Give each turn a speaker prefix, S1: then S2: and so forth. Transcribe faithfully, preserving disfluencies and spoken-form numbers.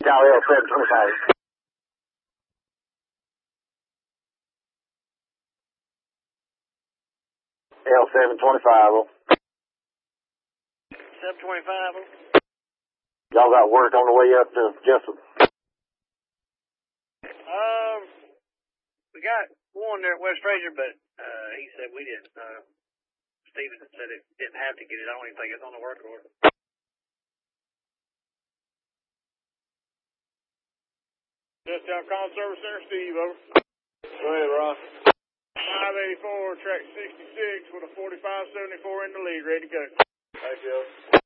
S1: Charlie L seven twenty-five. L seven twenty-five.
S2: seven twenty-five.
S1: Y'all got work on the way up to Jessup?
S2: Um, we got one there at West Fraser, but uh, he said we didn't. Uh, Steven said it didn't have to get it. I don't even think it's on the work order.
S3: Just down call service center, Steve, over. Go ahead, Ross. five eighty-four, track sixty-six with a forty-five seventy-four in the lead, ready to go. Thank you.